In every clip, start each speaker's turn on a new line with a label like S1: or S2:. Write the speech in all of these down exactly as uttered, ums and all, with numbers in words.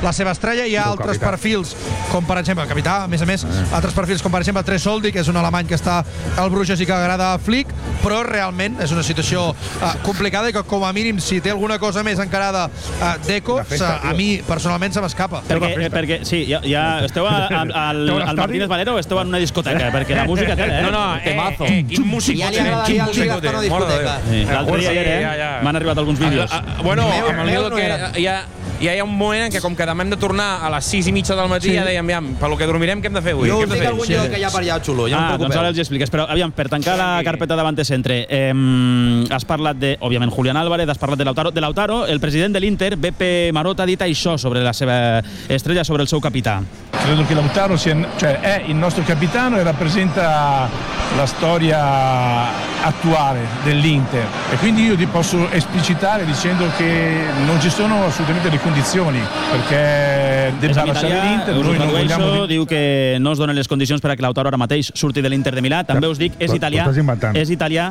S1: la seva estrella. Hi ha
S2: Però
S1: altres
S2: capità.
S1: perfils, com per exemple el capità, a més a més, eh. altres perfils com per exemple Tresoldi, que és un alemany que està al Bruges i que agrada a Flick, però realment és una situació uh, complicada i que com a mínim si té alguna cosa més encarada uh, Deco,
S2: festa,
S1: a mi personalment se m'escapa.
S3: Perquè, eh, perquè sí, ja, ja esteu a, a, al, al Martínez Valero o esteu en una discoteca? Perquè la música té, eh?
S4: No, no, eh, eh, quin músic
S5: Ja li agradaria al Liga per una discoteca.
S3: Sí, l'altre dia ayer, eh? M'han arribat alguns vídeos.
S4: Ah, ah, bueno,
S5: Meu-
S4: amb el
S5: meus
S4: Nil
S5: no
S4: que
S5: eren.
S4: hi ha, hi ha un moment en què com que demà hem de tornar a les sis i mitja del matí,
S1: Sí.
S4: ja dèiem, aviam, per lo que dormirem, què hem de fer avui?
S5: Jo
S4: Què
S5: us
S4: hem de
S5: dic
S4: fer?
S5: algun lloc que hi ha per allà xulo, ja no
S3: Ah,
S5: us
S3: doncs ara
S5: preocupeu.
S3: els expliques. Però, aviam, per tancar la carpeta davant de centre, eh, has parlat de, òbviament, Julián Álvarez, has parlat de Lautaro. De Lautaro, el president de l'Inter, Beppe Marotta, ha dit això sobre la seva estrella, sobre el seu capità.
S6: Credo che Lautaro sia, cioè, è il nostro capitano e rappresenta la storia attuale dell'Inter e quindi io ti posso esplicitare dicendo che non ci sono assolutamente le condizioni perché
S3: És
S6: debba
S3: en
S6: lasciare
S3: italià,
S6: l'Inter,
S3: us
S6: noi
S3: ho
S6: non vogliamo
S3: tradueixo, diu que no es donen les condicions per a que Lautaro ara mateix surti de l'Inter de Milà. També us dic, és
S2: Ho- ho
S3: italià,
S2: estàs inventant.
S3: és italià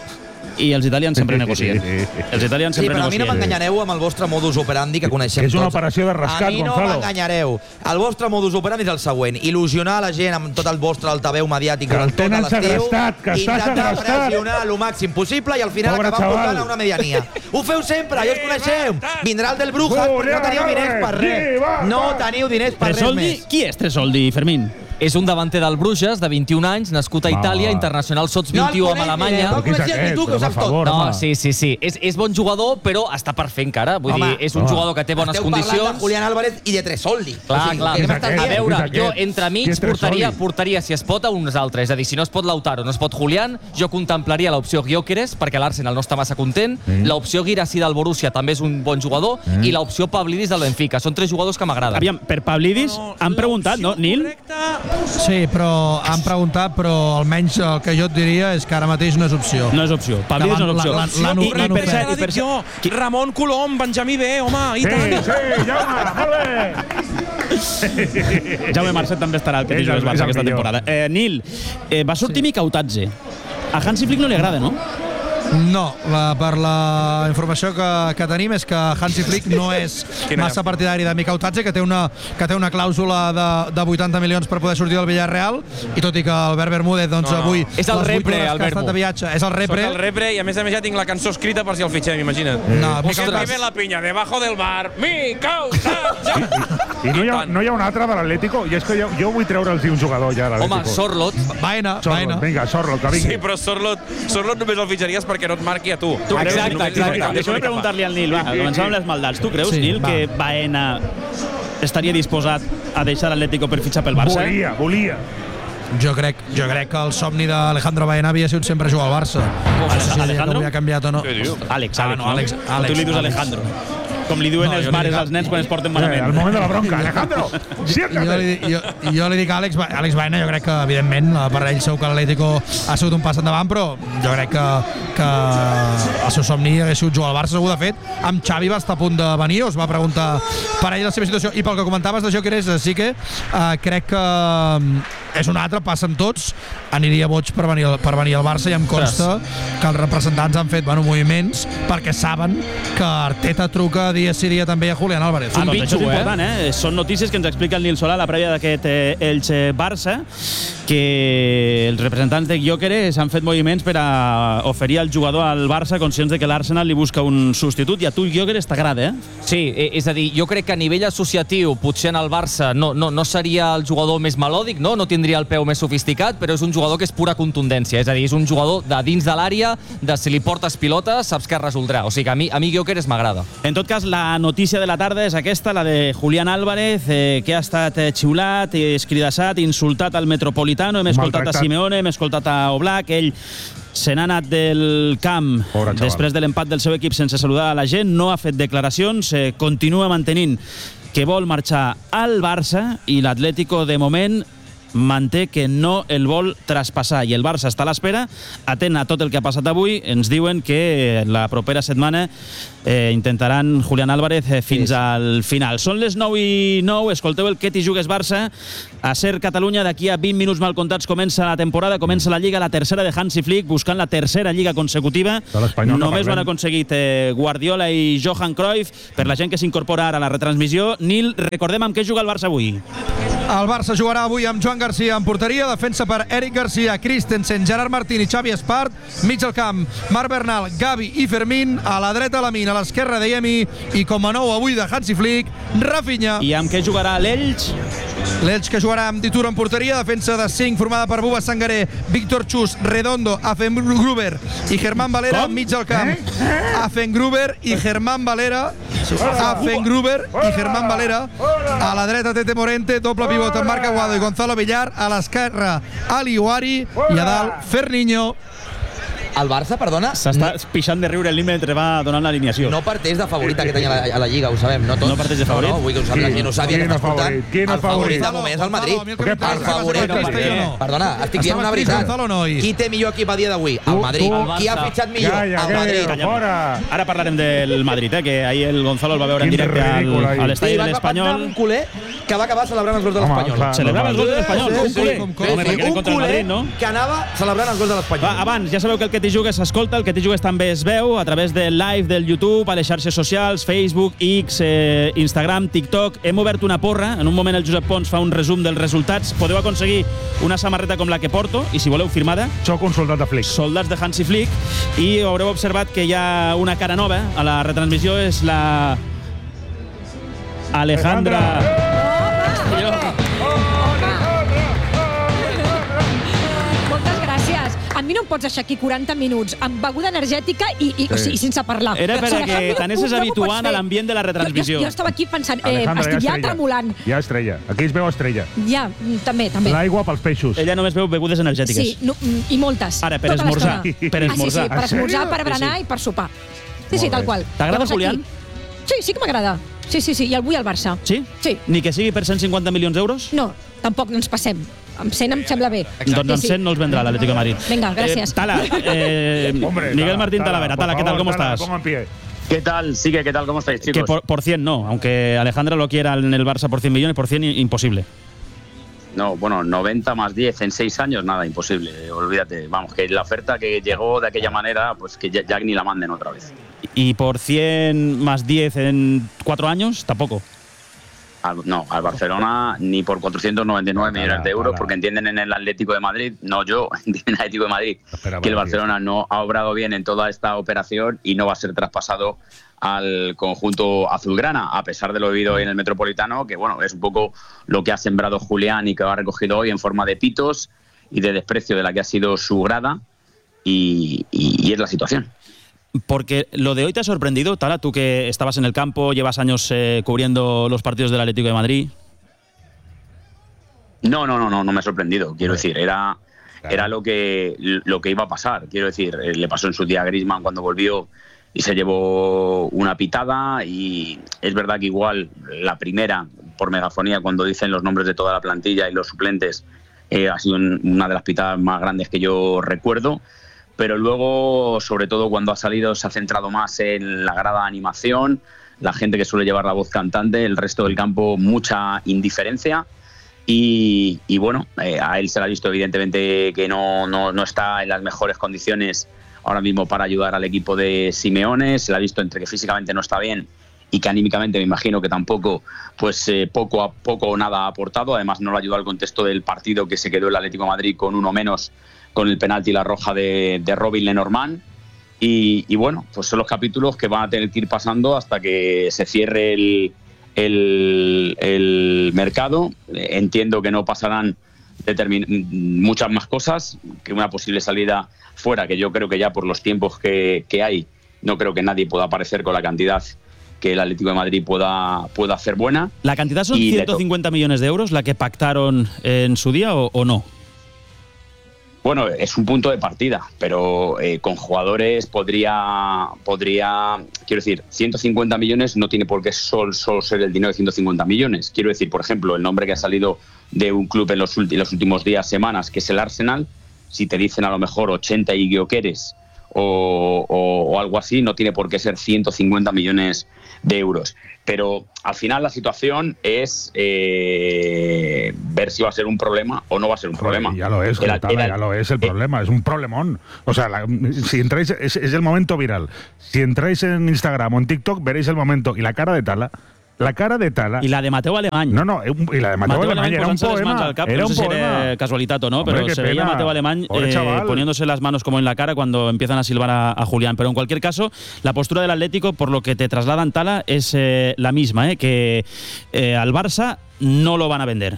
S3: i els italians sempre negocien. Els italians
S5: Sí,
S3: sempre
S5: però a mi no
S3: negocien.
S5: m'enganyareu amb el vostre modus operandi que coneixem
S2: És una
S5: tots.
S2: operació de rescat,
S5: A mi no
S2: Gonzalo.
S5: m'enganyareu. El vostre modus operandi és el següent. Il·lusionar la gent amb tot el vostre altaveu mediàtic
S2: Que el
S5: durant tot
S2: tenen
S5: l'estiu.
S2: segrestat, que està
S5: Intentar
S2: segrestat.
S5: pressionar el màxim possible i al final
S2: Pobre
S5: acabar
S2: xaval.
S5: portant a una mediania. Ho feu sempre, ja us coneixeu. Vindrà el del Brujas, però no teniu diners per res. No teniu diners per res
S3: Tresoldi,
S5: més.
S3: qui és Tresoldi, Fermín?
S7: És un davanter del Bruges, de vint-i-un anys, nascut a Itàlia,
S2: Va.
S7: internacional sots
S5: No el
S7: vint-i-u amb
S5: coneix,
S7: Alemanya.
S5: no el
S2: Qui és
S5: coneixies ni
S2: aquest?
S5: tu, que ho
S2: Per
S5: saps tot.
S2: favor,
S7: No,
S2: home.
S7: sí, sí, sí. És, és bon jugador, però està per fer encara. Vull
S5: Home,
S7: dir, és un
S2: home.
S7: jugador que té bones
S5: Esteu parlant
S7: condicions.
S5: de Julián Álvarez i de Tresoldi.
S7: Clar,
S5: O sigui,
S7: clar.
S5: què
S2: Qui és
S5: m'estàs
S2: aquest?
S7: A
S5: dient?
S7: veure,
S2: Qui és
S7: jo
S2: aquest?
S7: entre
S2: Qui
S7: mig
S2: és
S7: portaria,
S2: Tresoldi?
S7: portaria, si es pot, a uns altres. És a dir, si no es pot Lautaro, no es pot Julián, jo contemplaria l'opció Gyökeres, perquè l'Arsenal no està massa content,
S2: Mm.
S7: l'opció Guirassy del Borussia també és un bon jugador,
S2: Mm.
S7: i l'opció Pavlidis del Benfica. Són tres jugadors que m'agraden.
S3: Aviam, per Pavlidis han preguntat, no, Nil?
S1: Sí, però han preguntat, però almenys el que jo et diria és que ara mateix no és opció.
S3: No és opció. Pavlidis no és opció.
S1: La- la-
S3: I- i
S1: l'han
S3: per
S1: ofert.
S3: cert, i per cert,
S4: Jo, Ramon Colom, Benjamí B, home, i
S2: Sí,
S4: tant.
S2: sí, Jaume, molt bé.
S3: Jaume Marcet també estarà al que
S2: És
S3: diu
S2: el-
S3: el Barça
S2: és el
S3: aquesta
S2: millor.
S3: temporada. Eh, Nil, eh, va sortir sí. Mikautadze. A Hansi Flick no li agrada, no?
S1: No, la, per la informació que, que tenim és que Hansi Flick no és
S4: Quina
S1: massa partidari de Mikautadze, que té una, que té una clàusula de, de vuitanta milions per poder sortir del Villarreal, i tot i que Albert Bermúdez doncs,
S4: No, no.
S1: avui
S7: És el
S1: les vuit
S7: repre,
S1: hores que ha
S7: Albert
S1: estat de
S7: Mu.
S1: viatge, és el
S4: Soc
S1: repre.
S4: el repre i a més a més ja tinc la cançó escrita per si el fitxem, imagina't.
S1: No,
S4: Busca
S1: Mikautadze.
S4: primer la pinya, debajo del bar, Mikautadze.
S2: I no hi ha, no hi ha un altre de l'Atlético, i és que jo, jo vull treure'ls un jugador ja de l'Atlético.
S7: Home, Sorlot.
S1: Vaina,
S2: Sorlot,
S1: vaina.
S2: vinga, Sorlot, que vingui.
S4: Sí, però Sorlot, Sorlot només el fitxaries perquè no et marqui a tu.
S7: Tu, exacte,
S4: Només-
S7: exacte.
S4: només-
S3: Deixa'm preguntar-li al Nil, va, comencem amb les maldats. Tu creus,
S1: Sí,
S3: Nil,
S1: va.
S3: que Baena estaria disposat a deixar l'Atlético per fitxar pel Barça?
S2: Volia, volia.
S1: Jo crec, jo crec que el somni d'Alejandro Baena havia sigut sempre jugar al Barça. No sé si
S3: Alejandro?
S1: avui ha canviat o no.
S3: Àlex,
S1: Ah,
S3: Àlex,
S1: no, Àlex,
S3: no?
S1: Àlex,
S3: Tu li dius
S1: Àlex.
S3: Alejandro. Com li diuen
S1: No,
S3: els
S1: jo li
S3: mares
S1: dic-
S3: als nens quan es porten
S2: Eh, el
S3: malament.
S2: moment de la bronca. Alejandro,
S1: Jo
S2: siéntate.
S1: li, jo, jo li dic a Àlex, Ba- Àlex Baena, jo crec que, evidentment, per ell segur que l'Atlético ha sigut un pas endavant, però jo crec que, que el seu somni hagués sigut jugar al Barça. Segur, de fet, amb Xavi va estar a punt de venir, us va preguntar per ell la seva situació. I pel que comentaves de Gyökeres, sí que eh, crec que és un altre, passen tots, aniria boig per venir, al- per venir al Barça, i em consta que els representants han fet bueno, moviments perquè saben que Arteta truca dia sí dia també a Julián Álvarez.
S3: Ah, doncs
S7: bitxo,
S3: això és
S7: eh?
S3: important, eh? Són notícies que ens explica el Nil Solà a la prèvia d'aquest eh, Elche-Barça, que els representants de Gyökeres han fet moviments per a oferir al jugador al Barça, conscients de que l'Arsenal li busca un substitut, i a tu Gyökeres t'agrada, eh?
S7: Sí, eh, és a dir, jo crec que a nivell associatiu potser en el Barça no, no, no seria el jugador més melòdic, no? No tindria el peu més sofisticat, però és un jugador que és pura contundència, és a dir, és un jugador de dins de l'àrea, de si li portes pilota saps que es resoldrà, o sigui que a mi, a mi Gyökeres m'agrada.
S3: En tot cas, la notícia de la tarda és aquesta, la de Julián Álvarez, eh, que ha estat eh, xiulat, eh, escridassat, insultat al Metropolitano, hem escoltat a
S2: Maltractat.
S3: Simeone, hem escoltat a Oblak, ell se n'ha anat del camp
S2: Pobre xaval.
S3: després de l'empat del seu equip sense saludar a la gent, no ha fet declaracions, eh, continua mantenint que vol marxar al Barça, i l'Atlético de moment manté que no el vol traspassar i el Barça està a l'espera, atent a tot el que ha passat avui. Ens diuen que la propera setmana eh, intentaran Julián Álvarez eh, fins sí. al final. Són les nou i nou, escolteu el Que t'hi jugues Barça a Ser Catalunya. D'aquí a vint minuts mal comptats comença la temporada, comença la Lliga, la tercera de Hansi Flick, buscant la tercera Lliga consecutiva. Només ho han aconseguit eh, Guardiola i Johan Cruyff. Per la gent que s'incorpora ara a la retransmissió, Nil, recordem amb què juga el Barça avui.
S1: El Barça jugarà avui amb Joan Garcia en porteria, defensa per Eric Garcia, Christensen, Gerard Martín i Xavi Espart, mig al camp, Marc Bernal, Gavi i Fermín, a la dreta Lamine, a l'esquerra Dayemi i com a nou avui de Hansi Flick, Rafinha.
S3: I amb què jugarà l'Elx?
S1: L'Elx que jugarà amb Ditur en porteria, defensa de cinc formada per Buba Sangaré, Víctor Chus, Redondo, Afengruber i Germán Valera,
S3: Com?
S1: mig al camp. Eh? Afengruber i Germán Valera, Afengruber i Germán Valera, a la dreta Tete Morente, doble pivot amb Marc Aguado i Gonzalo Villar, a l'esquerra Ali Ouari i a dalt Ferninho.
S5: El Barça, perdona...
S3: S'està pixant de riure el Nil mentre va donant l'alineació.
S5: No parteix de favorit aquest any a la, a la Lliga, ho sabem, no tots.
S3: No parteix de favorit?
S5: No, no, vull que ho sàpiga, qui no sàpiga que està escoltant.
S2: Quin
S5: el favorit de moment és el Madrid. El favorit, perdona, estic dient una veritat. Qui té millor equip a dia d'avui? El Madrid. Qui ha fitxat millor? El Madrid.
S3: Ara parlarem del Madrid, eh, que ahir el Gonzalo el va veure en directe al, a l'estadi de l'Espanyol.
S5: Un culer que va acabar celebrant els gols de l'Espanyol.
S3: Celebrava els gols de l'Espanyol, un culer.
S5: Un culer que anava celebrant els gols de l'Espanyol.
S3: Abans, ja sabeu que el Que t'hi jugues s'escolta, el Que t'hi jugues també es veu a través del live del YouTube, a les xarxes socials, Facebook, X, eh, Instagram, TikTok. Hem obert una porra. En un moment el Josep Pons fa un resum dels resultats. Podeu aconseguir una samarreta com la que porto, i si voleu firmada.
S2: Soc un soldat de Flick.
S3: Soldats de Hansi Flick. I haureu observat que hi ha una cara nova a la retransmissió, és la Alejandra...
S8: A mi no em pots deixar aquí quaranta minuts amb beguda energètica i, i, sí. o sigui, sense parlar.
S3: Era perquè t'anessis habituant a l'ambient de la retransmissió.
S8: Jo, jo, jo estava aquí pensant, eh, estic ja tremolant.
S2: Ja estrella. Aquí es veu estrella.
S8: Ja, també, també.
S2: L'aigua pels peixos.
S3: Ella només veu begudes energètiques.
S8: Sí, no, i moltes.
S3: Ara, per esmorzar. Per esmorzar.
S8: Ah, sí, sí, per esmorzar, per berenar i per sopar. Sí, sí, tal qual.
S3: T'agrada, Julián?
S8: Sí, sí que m'agrada. Sí, sí, sí, i el vull al Barça.
S3: Sí?
S8: Sí.
S3: Ni que sigui per cent cinquanta milions d'euros?
S8: No, tampoc no ens passem. Amb cent em sembla bé.
S3: Exacte. Doncs amb cent no els vendrà l'Atlético de Madrid.
S8: Venga, gracias.
S3: Eh, Tala, eh,
S2: Hombre,
S3: Miguel
S2: Tala,
S3: Martín
S2: Tala,
S3: Talavera. Tala, ¿qué tal? ¿Cómo
S2: Tala,
S3: estás?
S2: pongo en pie.
S9: ¿Qué tal? Sí, que ¿qué tal? ¿Cómo estáis, chicos?
S3: Que por, por cien no, aunque Alejandra lo quiera en el Barça por cien millones, por cien imposible.
S9: No, bueno, noventa más diez en seis años, nada, imposible. Olvídate. Vamos, que la oferta que llegó de aquella manera, pues que ya, ya ni la manden otra vez.
S3: ¿Y por cien más diez en cuatro años? Tampoco.
S9: Al, no, al Barcelona ni por cuatrocientos noventa y nueve millones de euros, porque entienden en el Atlético de Madrid, no yo, entienden en el Atlético de Madrid, que el Barcelona no ha obrado bien en toda esta operación y no va a ser traspasado al conjunto azulgrana, a pesar de lo vivido hoy en el Metropolitano, que bueno, es un poco lo que ha sembrado Julián y que ha recogido hoy en forma de pitos y de desprecio de la que ha sido su grada, y, y, y es la situación.
S3: Porque lo de hoy te ha sorprendido, Tala, tú que estabas en el campo, llevas años eh, cubriendo los partidos del Atlético de Madrid.
S9: No, no, no, no, no me ha sorprendido. Quiero decir, era, era lo que lo que iba a pasar. Quiero decir, le pasó en su día a Griezmann cuando volvió y se llevó una pitada, y es verdad que igual la primera, por megafonía, cuando dicen los nombres de toda la plantilla y los suplentes, eh, ha sido un, una de las pitadas más grandes que yo recuerdo. Pero luego, sobre todo cuando ha salido, se ha centrado más en la grada de animación, la gente que suele llevar la voz cantante, el resto del campo mucha indiferencia, y, y bueno, eh, a él se le ha visto evidentemente que no, no, no está en las mejores condiciones ahora mismo para ayudar al equipo de Simeone, se le ha visto entre que físicamente no está bien y que anímicamente me imagino que tampoco, pues eh, poco a poco o nada ha aportado. Además no le ayudó al contexto del partido, que se quedó el Atlético de Madrid con uno menos, con el penalti y la roja de, de Robin Lenormand, y, y bueno, pues son los capítulos que van a tener que ir pasando hasta que se cierre el, el, el mercado. Entiendo que no pasarán muchas más cosas, que una posible salida fuera, que yo creo que ya por los tiempos que, que hay, no creo que nadie pueda aparecer con la cantidad que el Atlético de Madrid pueda, pueda hacer buena.
S3: ¿La cantidad son ciento cincuenta millones de euros, la que pactaron en su día, o, o no?
S9: Bueno, es un punto de partida, pero eh, con jugadores podría, podría, quiero decir, ciento cincuenta millones no tiene por qué solo, solo ser el dinero de ciento cincuenta millones. Quiero decir, por ejemplo, el nombre que ha salido de un club en los, en los últimos días, semanas, que es el Arsenal, si te dicen a lo mejor ochenta y Gyökeres o, o, o algo así, no tiene por qué ser ciento cincuenta millones de euros. Pero al final la situación es eh, ver si va a ser un problema o no va a ser un
S2: Joder,
S9: problema.
S2: Ya lo es,
S9: el,
S2: Tala,
S9: el,
S2: ya lo es el
S9: eh,
S2: problema, es un problemón. O sea, la, si entráis, es, es el momento viral. Si entráis en Instagram o en TikTok, veréis el momento. Y la cara de Tala, la cara de Tala...
S3: I la de Mateu Alemany.
S2: No, no, y la de Mateu, Mateu Alemany era un poema.
S3: Al cap,
S2: era
S3: no sé
S2: un
S3: si
S2: poema.
S3: era casualidad o no,
S2: Hombre,
S3: pero se veía Mateu Alemany eh, poniéndose las manos como en la cara cuando empiezan a silbar a, a Julián. Pero en cualquier caso, la postura del Atlético, por lo que te trasladan, Tala, es eh, la misma, eh, que eh, al Barça no lo van a vender.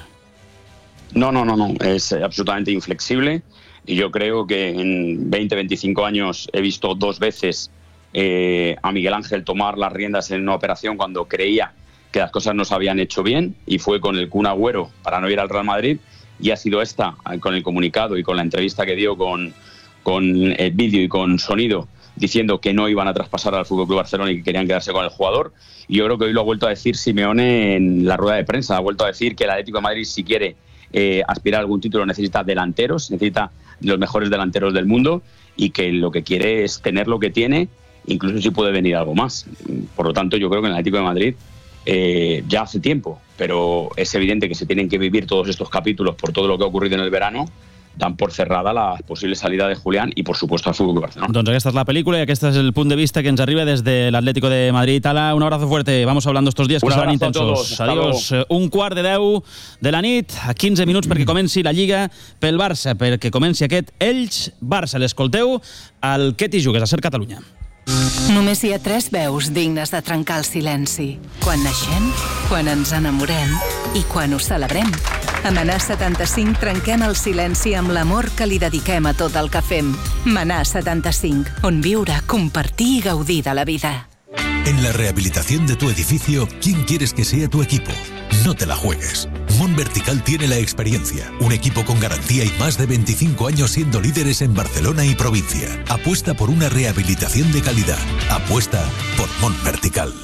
S9: No, no, no, no, es absolutamente inflexible y yo creo que en veinte, veinticinco años he visto dos veces eh, a Miguel Ángel tomar las riendas en una operación cuando creía que las cosas no se habían hecho bien y fue con el Kun Agüero para no ir al Real Madrid y ha sido esta, con el comunicado y con la entrevista que dio con, con el vídeo y con sonido, diciendo que no iban a traspasar al F C Barcelona y que querían quedarse con el jugador. Y yo creo que hoy lo ha vuelto a decir Simeone en la rueda de prensa, ha vuelto a decir que el Atlético de Madrid, si quiere eh, aspirar a algún título, necesita delanteros, necesita los mejores delanteros del mundo y que lo que quiere es tener lo que tiene, incluso si puede venir algo más. Por lo tanto, yo creo que en el Atlético de Madrid Eh, ya hace tiempo, pero es evidente que se tienen que vivir todos estos capítulos por todo lo que ha ocurrido en el verano, dan por cerrada la posible salida de Julián y, por supuesto, al F C Barcelona.
S3: Doncs aquesta és la pel·lícula i aquest és el punt de vista que ens arriba des de l'Atlético de Madrid. Tala, un abrazo fuerte. Vamos hablando estos días que
S9: un
S3: serán
S9: Todos.
S3: intensos. Adiós. Un quart de deu de la nit, a quinze minuts perquè comenci la Lliga pel Barça, perquè comenci aquest Elx-Barça. L'escolteu al Què t'hi jugues, a Ser Catalunya.
S10: Només hi ha tres veus dignes de trencar el silenci. Quan naixem, quan ens enamorem i quan ho celebrem. A Manà setanta-cinc trenquem el silenci amb l'amor que li dediquem a tot el que fem. Manà setanta-cinc, on viure, compartir i gaudir de la vida.
S11: En la rehabilitación de tu edificio, ¿quién quieres que sea tu equipo? No te la juegues. Mon Vertical tiene la experiencia, un equipo con garantía y más de veinticinco años siendo líderes en Barcelona y provincia. Apuesta por una rehabilitación de calidad. Apuesta por Mon Vertical.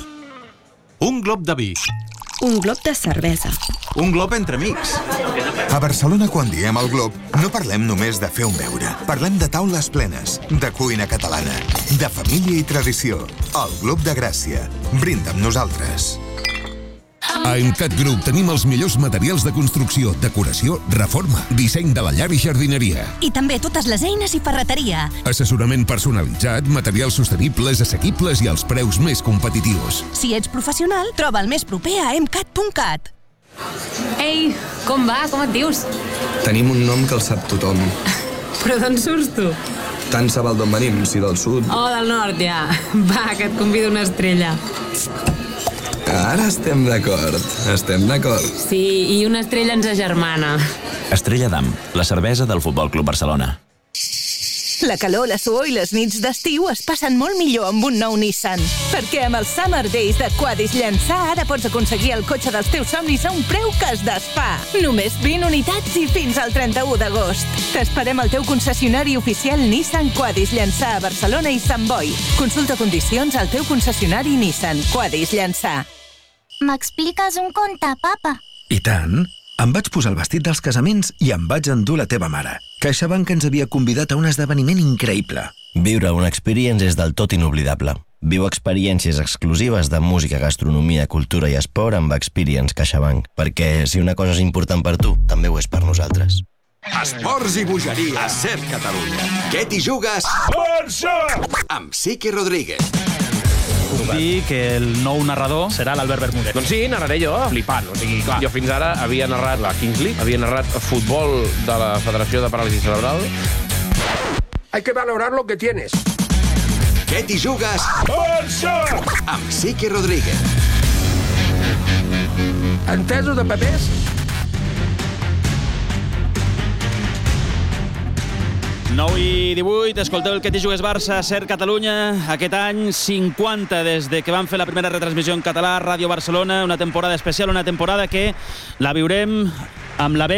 S12: Un glob de vi.
S13: Un glob de cervesa.
S12: Un glob entre amics.
S14: A Barcelona, quan diem el glob, no parlem només de fer un beure. Parlem de taules plenes, de cuina catalana, de família i tradició. El Glob de Gràcia. Brinda amb nosaltres.
S15: A Emcat Group tenim els millors materials de construcció, decoració, reforma, disseny de la llar i jardineria.
S13: I també totes les eines i ferreteria.
S15: Assessorament personalitzat, materials sostenibles, assequibles i als preus més competitius.
S13: Si ets professional, troba el més proper a emcat punt cat.
S16: Ei, com va? Com et dius?
S17: Tenim un nom que el sap tothom.
S16: Però d'on surts tu?
S17: Tant se val d'on venim, si del sud.
S16: Oh, del nord, ja. Va, que et convido una estrella.
S17: Ara estem d'acord, estem d'acord.
S16: Sí, i una estrella ens agermana.
S18: Estrella d'Am, la cervesa del Futbol Club Barcelona.
S10: La calor, la suor i les nits d'estiu es passen molt millor amb un nou Nissan. Perquè amb els Summer Days de Quadis Llançà ara pots aconseguir el cotxe dels teus somnis a un preu que es desfà. Només vint unitats i fins al trenta-u d'agost. T'esperem al teu concessionari oficial Nissan Quadis Llançà a Barcelona i Sant Boi. Consulta condicions al teu concessionari Nissan Quadis Llançà.
S19: M'expliques un conte, papa?
S20: I tant. Em vaig posar el vestit dels casaments i em vaig endur la teva mare. CaixaBank ens havia convidat a un esdeveniment increïble.
S21: Viure una experience és del tot inoblidable. Viu experiències exclusives de música, gastronomia, cultura i esport amb Experience CaixaBank. Perquè si una cosa és important per tu, també ho és per nosaltres.
S22: Esports i bogeria a Ser Catalunya. Què t'hi jugues? Barça! Amb Sique Rodríguez.
S3: Puc dir que el nou narrador serà l'Albert Bermúdez.
S4: Doncs sí, narraré jo, flipant. O sigui, clar, jo fins ara havia narrat la Kings League, havia narrat futbol de la Federació de Paràlisi Cerebral.
S22: Hay que valorar lo que tienes. Què t'hi jugues? Barça! Amb Sique Rodríguez.
S4: Entesos de papers?
S3: nou i divuit, escolteu el Que t'hi jugues Barça, Ser Catalunya. Aquest any, cinquanta des de que van fer la primera retransmissió en català, Ràdio Barcelona, una temporada especial, una temporada que la viurem amb la veu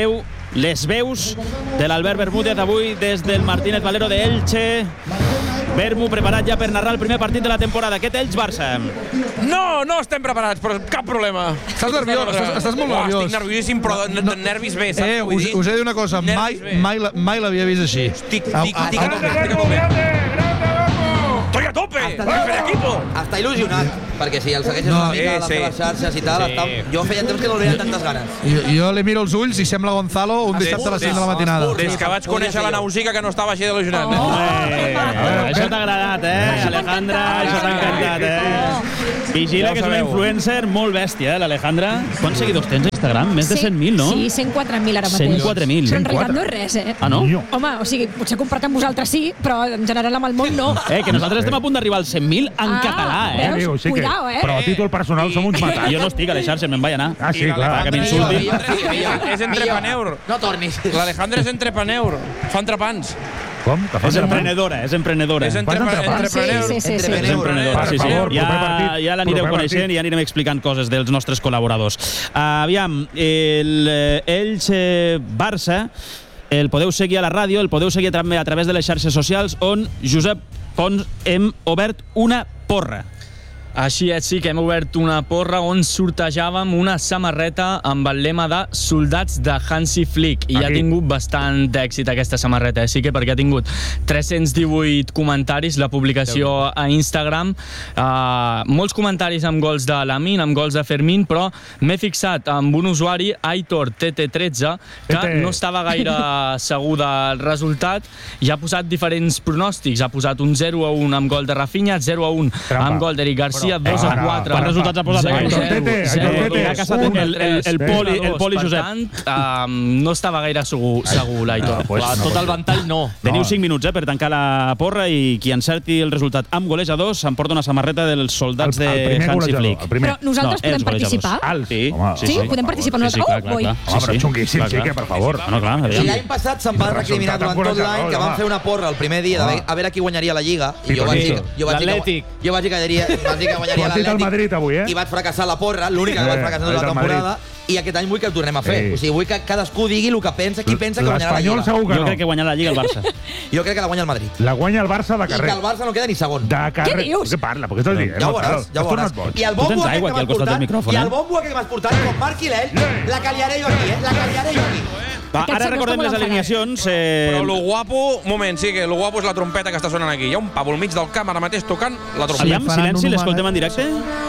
S3: les veus de l'Albert Bermúdez avui des del Martínez Valero de Elche. Bermu preparat ja per narrar el primer partit de la temporada. Aquest Elx-Barça.
S4: No, no estem preparats, però cap problema.
S1: Estàs nerviós, estàs, estàs molt
S4: Uah,
S1: nerviós.
S4: Estic nerviosíssim, però de, de nervis bé, saps?
S1: Eh, us, us he de dir una cosa, mai, mai, mai l'havia vist així.
S4: Estic, estic, estic a tope, estic a tope. Estoy a tope! Per equipo!
S5: Està il·lusionat, perquè si el segueixes
S1: No,
S5: una mica a
S1: eh,
S5: les
S1: sí.
S5: seves xarxes i tal,
S1: Sí.
S5: està... jo feia temps que no el veia amb tantes ganes.
S1: Jo, jo li miro els ulls i sembla Gonzalo un dissabte a les cinc de la matinada.
S4: Des que vaig conèixer la Nausica que no estava així d'il·lusionat.
S3: Oh, eh, això t'ha agradat, eh, Alejandra? Això t'ha encantat, eh? Vigila, que és una influencer molt bèstia, eh, l'Alejandra. Quants seguidors tens a Instagram? Més de cent mil, no?
S8: Sí, cent quatre mil ara mateix.
S3: cent quatre mil.
S8: Però en realitat no és res, eh?
S3: Ah, no?
S8: Home, o sigui, potser comparat amb vosaltres sí, però en general amb el món no.
S3: Eh, que nosaltres estem a punt d'arribar als cent mil en
S8: Ah,
S3: català, eh?
S8: veus?
S2: Diu, sí que,
S8: Cuidao, eh?
S2: però a títol personal som uns matats.
S3: Jo no estic a les xarxes, me'n vaig anar.
S2: Ah, sí, clar.
S3: Que m'insultin.
S4: És entrepreneur.
S5: No tornis.
S4: L'Alejandra és entrepreneur. Fa entrepans.
S2: Com? Que fa
S3: És emprenedora, és emprenedora.
S4: És entrepreneur.
S8: Sí, sí, sí, sí.
S3: És emprenedora, sí, sí.
S2: Per favor,
S3: Ja,
S2: proper partit.
S3: ja l'anireu
S2: Proper
S3: coneixent
S2: partit.
S3: i ja anirem explicant coses dels nostres col·laboradors. Uh, aviam, el eh, Elche Barça el podeu seguir a la ràdio, el podeu seguir també a través de les xarxes socials, on Josep Pons hem obert una porra.
S6: Així és, sí, que hem obert una porra on sortejàvem una samarreta amb el lema de Soldats de Hansi Flick, i Aquí. ha tingut bastant d'èxit aquesta samarreta, eh? Sí que perquè ha tingut tres-cents divuit comentaris la publicació a Instagram, uh, molts comentaris amb gols de Lamine, amb gols de Fermín, però m'he fixat amb un usuari, Aitor T T tretze, que Tete. no estava gaire segur del resultat i ha posat diferents pronòstics, ha posat un zero a un amb gol de Rafinha, zero a un amb gol d'Eric Garcia, dos a quatre.
S3: Quants resultats ha posat aquest? Ha casat el, el, el, poli, el poli Josep.
S6: Per tant, um, no estava gaire segur, segur l'Aitor.
S3: Clar, tot el ventall no. Teniu cinc minuts eh, per tancar la porra i qui encerti el resultat amb golejadors s'emporta una samarreta dels soldats de Hansi Flick.
S8: Però nosaltres podem participar?
S3: Sí,
S8: sí, podem participar nosaltres. Oh, boi.
S2: Home, però xunguíssim, sí que, per favor.
S5: I l'any passat se'm va recriminar durant tot l'any que van fer una porra el primer dia a veure qui guanyaria la Lliga, i jo vaig dir jo vaig dir que guanyaria l'Atlètic i vaig fracassar la porra, l'única que vaig fracassar tota la temporada, i aquest any vull que ho tornem a fer. O sigui, vull que cadascú digui el que pensa, qui pensa que guanyarà la Lliga.
S3: Jo crec que guanyarà la Lliga el Barça.
S5: Jo crec que la guanya el Madrid.
S2: La guanya el Barça de carrer.
S5: I que el Barça no queda ni segon.
S2: De carrer.
S5: Què dius?
S2: Què parla? Per què estàs dient?
S5: Ja ho veuràs, ja ho veuràs. I el bombo aquest que m'has portat, i el bombo aquest que m'has portat, com Marc i l'ell, la caliaré jo aquí, eh? La caliaré jo aquí.
S3: Va, ara recordem les alineacions. Eh...
S4: Però lo guapo, un moment, sí, que lo guapo és la trompeta que està sonant aquí. Hi ha un pavo al mig del camp ara mateix tocant la trompeta.
S3: Aviam, silenci, l'escoltem en directe.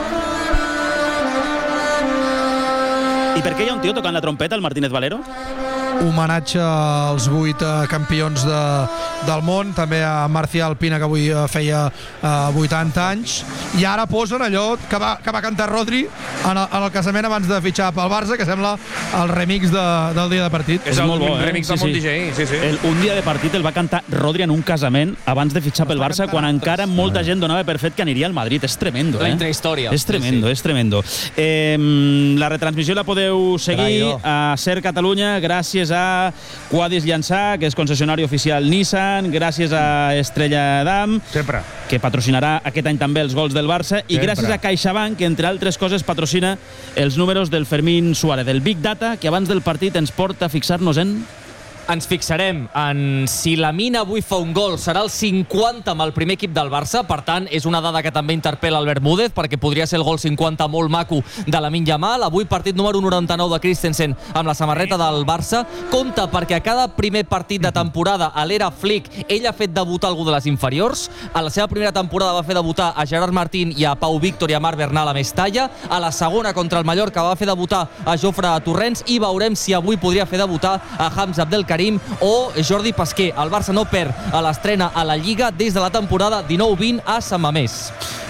S3: I per què hi ha un tio tocant la trompeta, el Martínez Valero?
S1: Homenatge als vuit uh, campions de, del món, també a Marcial Pina, que avui uh, feia uh, vuitanta anys, i ara posen allò que va, que va cantar Rodri en el, en el casament abans de fitxar pel Barça, que sembla el remix de, del dia de partit.
S4: És, és el molt bo, remix eh? del sí, Mont D J, sí, sí.
S3: El, un dia de partit el va cantar Rodri en un casament abans de fitxar pel Barça, quan encara molta gent donava per fet que aniria al Madrid. És tremendo, eh?
S6: La intrahistòria.
S3: És tremendo, sí, sí. és tremendo. Eh, la retransmissió la podeu seguir a Ser Catalunya gràcies a Quadis Llançà, que és concessionari oficial Nissan, gràcies a Estrella Damm,
S2: sempre,
S3: que patrocinarà aquest any també els gols del Barça, i
S2: sempre,
S3: gràcies a CaixaBank, que entre altres coses patrocina els números del Fermín Suárez, del Big Data, que abans del partit ens porta a fixar-nos en...
S6: Ens fixarem en si Lamine avui fa un gol, serà el cinquanta amb el primer equip del Barça, per tant és una dada que també interpel·la el Bermúdez, perquè podria ser el gol cinquanta molt maco de Lamine Yamal. Avui partit número noranta-nou de Christensen amb la samarreta del Barça. Compte perquè a cada primer partit de temporada a l'era Flick ell ha fet debutar algú de les inferiors. A la seva primera temporada va fer debutar a Gerard Martín i a Pau Víctor i a Marc Bernal a Mestalla. A la segona contra el Mallorca va fer debutar a Jofre Torrents, i veurem si avui podria fer debutar a Hamza Abdelkarim o Jordi Pasquer. El Barça no perd a l'estrena a la Lliga des de la temporada dinou vint a Sant Mamés.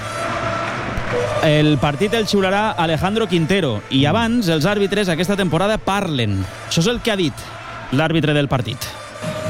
S3: El partit el xiularà Alejandro Quintero, i abans els àrbitres aquesta temporada parlen. Això és el que ha dit l'àrbitre del partit.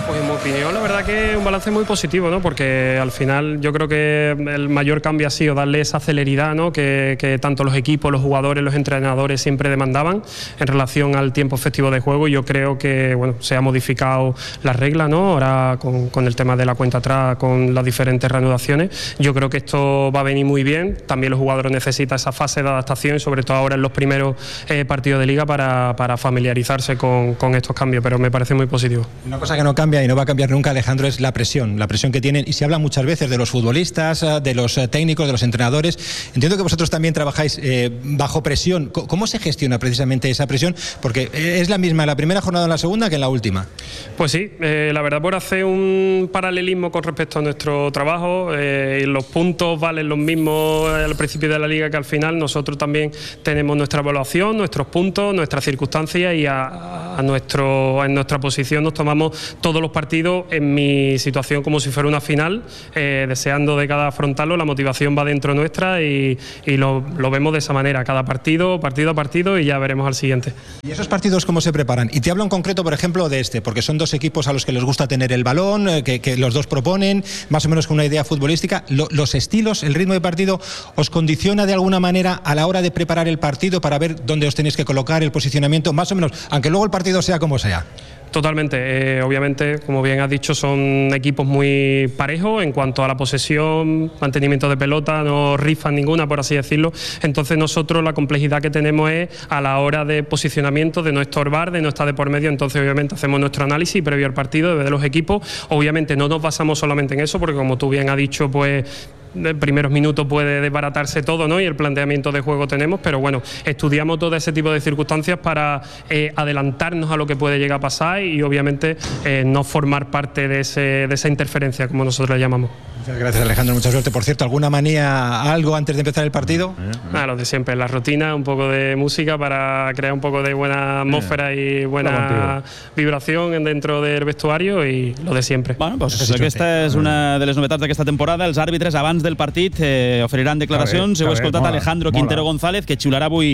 S7: Pues en mi opinión, la verdad que un balance muy positivo, ¿no? Porque al final yo creo que el mayor cambio ha sido darle esa celeridad, ¿no? que, que tanto los equipos, los jugadores, los entrenadores siempre demandaban en relación al tiempo efectivo de juego. Y yo creo que bueno, se ha modificado las reglas, ¿no? Ahora con, con el tema de la cuenta atrás, con las diferentes reanudaciones. Yo creo que esto va a venir muy bien. También los jugadores necesitan esa fase de adaptación y sobre todo ahora en los primeros eh, partidos de liga para, para familiarizarse con, con estos cambios, pero me parece muy positivo.
S9: Una cosa que no cambia y no va a cambiar nunca, Alejandro, es la presión, la presión que tienen, y se habla muchas veces de los futbolistas, de los técnicos, de los entrenadores. Entiendo que vosotros también trabajáis eh, bajo presión. ¿Cómo se gestiona precisamente esa presión? Porque es la misma en la primera jornada o en la segunda que en la última.
S7: Pues sí, eh, la verdad, por hacer un paralelismo con respecto a nuestro trabajo, eh, los puntos valen los mismos al principio de la liga que al final. Nosotros también tenemos nuestra evaluación, nuestros puntos, nuestras circunstancias, y a, a nuestro, en nuestra posición nos tomamos todos los partidos en mi situación como si fuera una final, eh, deseando de cada afrontarlo. La motivación va dentro nuestra y, y lo, lo vemos de esa manera, cada partido, partido a partido, y ya veremos al siguiente.
S9: ¿Y esos partidos cómo se preparan? Y te hablo en concreto, por ejemplo, de este, porque son dos equipos a los que les gusta tener el balón, eh, que, que los dos proponen, más o menos con una idea futbolística. Lo, los estilos, el ritmo de partido, ¿os condiciona de alguna manera a la hora de preparar el partido para ver dónde os tenéis que colocar, el posicionamiento, más o menos, aunque luego el partido sea como sea?
S7: Totalmente, eh, obviamente, como bien has dicho, son equipos muy parejos en cuanto a la posesión, mantenimiento de pelota, no rifan ninguna, por así decirlo. Entonces nosotros la complejidad que tenemos es a la hora de posicionamiento, de no estorbar, de no estar de por medio. Entonces obviamente hacemos nuestro análisis previo al partido de los equipos. Obviamente no nos basamos solamente en eso, porque como tú bien has dicho, pues de primeros minutos puede desbaratarse todo, ¿no? Y el planteamiento de juego tenemos, pero bueno, estudiamos todo ese tipo de circunstancias para eh, adelantarnos a lo que puede llegar a pasar y obviamente eh, no formar parte de, ese, de esa interferencia, como nosotros le llamamos.
S9: Muchas gracias, Alejandro, mucha suerte. Por cierto, ¿alguna manía, algo antes de empezar el partido?
S7: Ah, lo de siempre, la rutina, un poco de música para crear un poco de buena atmósfera y buena vibración dentro del vestuario, i lo de sempre.
S3: Bueno, pues aquesta és una de les novetats d'aquesta temporada. Els àrbitres abans del partit eh, oferiran declaracions. Heu escoltat Alejandro Quintero González, que xiularà avui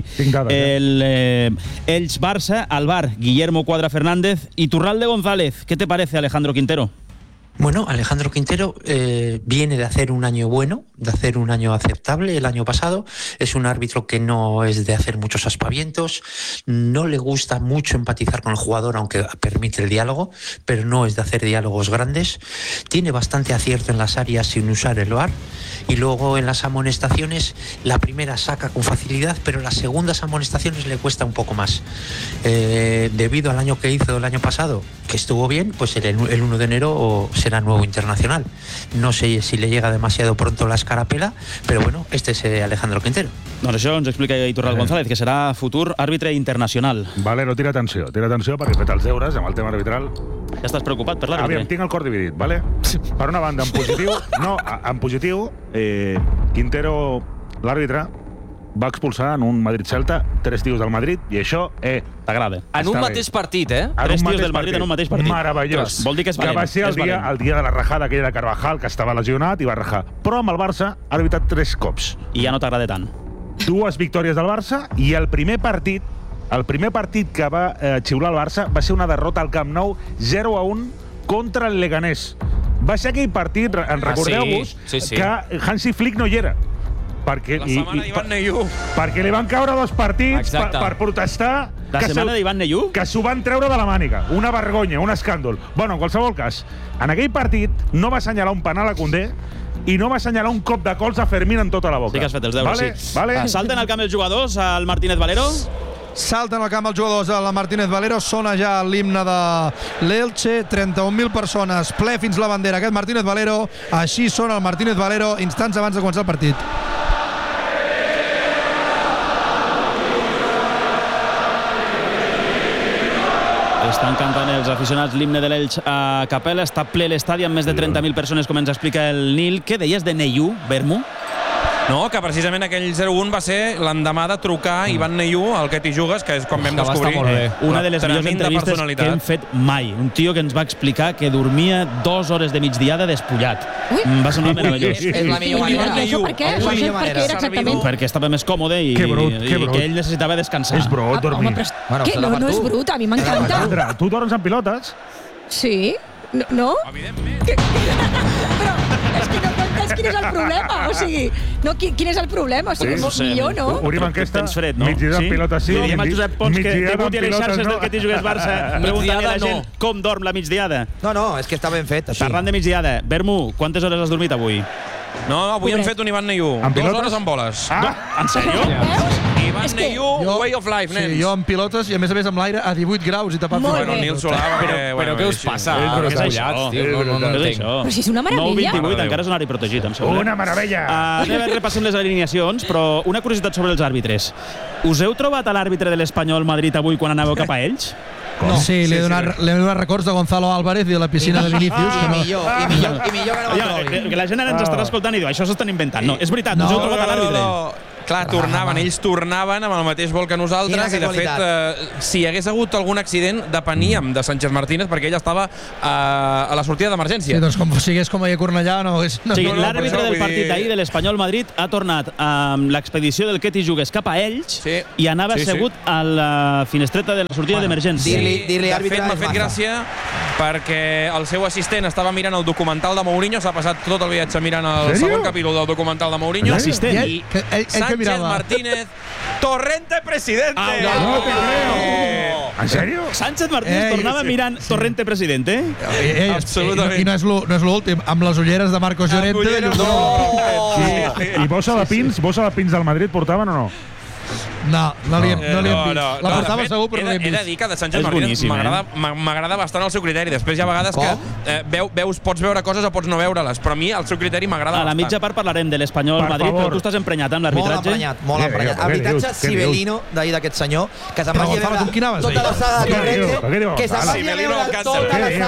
S3: el eh, Elx-Barça. Al bar, Guillermo Cuadra Fernández i Turralde González. ¿Qué te parece, Alejandro Quintero?
S23: Bueno, Alejandro Quintero eh, viene de hacer un año bueno, de hacer un año aceptable el año pasado. Es un árbitro que no es de hacer muchos aspavientos, no le gusta mucho empatizar con el jugador, aunque permite el diálogo, pero no es de hacer diálogos grandes. Tiene bastante acierto en las áreas sin usar el V A R, y luego en las amonestaciones la primera saca con facilidad, pero las segundas amonestaciones le cuesta un poco más. Eh, debido al año que hizo el año pasado, que estuvo bien, pues el, el uno de enero será nuevo internacional. No sé si le llega demasiado pronto la escarapela, però bueno, este és Alejandro Quintero.
S3: Doncs això ens explica Iturral González, que serà futur àrbitre internacional.
S2: Valero, tira atenció, tira atenció perquè he fet els deures amb el tema arbitral.
S3: Ja estàs preocupat per l'àrbitre?
S2: Aviam, tinc el cor dividit, vale? Per una banda, en positiu, no, en positiu, eh, Quintero, l'àrbitre, va expulsar en un Madrid-Celta tres tios del Madrid, i això, eh...
S3: T'agrada.
S6: En un mateix partit, eh?
S3: Tres tios del Madrid en un mateix partit.
S2: Meravellós.
S3: Vol dir que és valent.
S2: Que va ser el dia, el dia de la rajada aquella de Carvajal, que estava lesionat i va rajar. Però amb el Barça ha arbitrat tres cops.
S3: I ja no t'agrada tant.
S2: Dues victòries del Barça, i el primer partit, el primer partit que va eh, xiular el Barça va ser una derrota al Camp Nou zero a un contra el Leganés. Va ser aquell partit, en recordeu-vos,
S6: sí, sí, sí.
S2: que Hansi Flick no hi era. Perquè,
S7: la setmana d'Ivan Neyú.
S2: Perquè li van caure dos partits per, per protestar.
S3: La setmana d'Ivan Neyú?
S2: Que s'ho van treure de la màniga. Una vergonya, un escàndol. Bueno, en qualsevol cas, en aquell partit no va assenyalar un penal a Koundé i no va assenyalar un cop de cols a Fermín en tota la boca.
S3: Sí que has fet els deures,
S2: vale?
S3: sí.
S2: Vale?
S3: Salten al camp els jugadors, al Martínez Valero.
S1: Salten al camp els jugadors de la Martínez Valero. Sona ja l'himne de l'Elche. trenta-un mil persones, ple fins la bandera. Aquest Martínez Valero. Així sona el Martínez Valero instants abans de començar el partit.
S3: Estan cantant els aficionats l'himne de l'Elx a capella. Està ple l'estadi amb més de trenta mil persones, com ens explica el Nil. Què deies de Neyú, Bermu?
S24: No, que precisament aquell zero un va ser l'endemà de trucar Ivan Neyú, al que t'hi jugues, que és quan vam descobrir
S3: una de les millors entrevistes que hem fet mai. Un tio que ens va explicar que dormia dues hores de migdiada despullat. Ui. Va sonar meravellós.
S5: És la millor manera.
S8: Això per què? Això per què era exactament?
S3: Perquè estava més còmode i,
S2: que, brut, que, brut.
S3: i que ell necessitava descansar.
S2: És brut, dormir.
S8: Home, però, bueno, que no, no és brut, a mi m'encanta.
S2: Tu dorms amb pilotes?
S8: Sí. No? Evidentment. Però és que no m'entens quin és el problema. O sigui, no, quin, quin és el problema? O sigui, sí, millor, no?
S2: Obrim enquesta,
S3: fred, no?
S2: migdiada en pilota sí.
S3: Diem al Josep Pons que debuti a les xarxes
S2: no.
S3: del que t'hi jugués Barça. Preguntant a la gent com dorm la migdiada.
S5: No, no, és que està ben fet, així.
S3: Parlant de migdiada, Bermu, quantes hores has dormit avui?
S24: No, avui hem fet un Ivan Neyú. Dues hores amb boles.
S1: Ah,
S3: en sèrio?
S24: Ivan Neyú, way of life, nens.
S1: Sí, jo amb pilotes i a més a més amb l'aire a divuit graus i tapat.
S24: Bueno, Nil Solà,
S6: però, però què us passa?
S3: Què és
S6: això?
S3: No, no, no entenc.
S8: Però si és una meravella.
S3: nou vint-i-vuit, encara és un horari protegit, em sembla.
S2: Una meravella.
S3: Uh, anem, repassem les alineacions, però una curiositat sobre els àrbitres. Us heu trobat a l'àrbitre de l'Espanyol Madrid avui quan anàveu cap a ells?
S1: No. Sí, li he donat, sí, donat records de Gonzalo Álvarez i de la piscina de Vinícius.
S5: I millor, i millor, i millor que no me'l trobi.
S3: Que la gent ara ens estarà escoltant i diu, això s'estan inventant. No, és veritat, no us heu trobat a l'àrbitre.
S24: Clar, tornaven, ells tornaven amb el mateix vol que nosaltres i, de fet, eh, si hi hagués hagut algun accident, depeníem de Sánchez Martínez perquè ell estava eh, a la sortida d'emergència.
S1: Sí, doncs com sigués com ahir a Cornellà, no hagués... No,
S3: sí,
S1: no, no,
S3: l'àrbitre del partit
S24: dir...
S3: d'ahir de l'Espanyol Madrid ha tornat amb l'expedició del Keti Jugues cap a ells
S24: sí.
S3: i anava
S24: sí,
S3: assegut
S24: sí.
S3: a la finestreta de la sortida bueno, d'emergència.
S5: Dir-li dir
S24: de fet, m'ha fet gràcia perquè el seu assistent estava mirant el documental de Mourinho, s'ha passat tot el viatge mirant el
S2: Serio?
S24: segon capítol del documental de Mourinho.
S3: L'assistent.
S24: I Sánchez Martínez Torrente presidente.
S2: Ah, no, no te creo. ¿En serio?
S3: Sánchez Martínez eh, tornava sí, mirant sí. Torrente presidente.
S1: Eh, eh, Absolutament. I no és l'últim, amb les ulleres de Marcos Llorente.
S24: No!
S2: Sí. I bossa de pins, bossa de pins del Madrid portaven o no?
S1: No, no li hem, no li hem vist. No, no, la portava
S24: fet,
S1: segur, però no li hem vist.
S24: He de dir que de Sánchez Martínez m'agrada eh? bastant el seu criteri. Després hi ha vegades Com? que eh, veu, veus, pots veure coses o pots no veure-les, però a mi el seu criteri m'agrada bastant.
S3: A la mitja part parlarem de l'Espanyol Madrid, favor. Però tu estàs emprenyat amb l'arbitratge.
S5: Molt emprenyat, molt emprenyat. Arbitratge Sibelino d'ahir d'aquest senyor, que se'n vagi a veure tota la saga de Torrente, que se'n vagi a veure tota la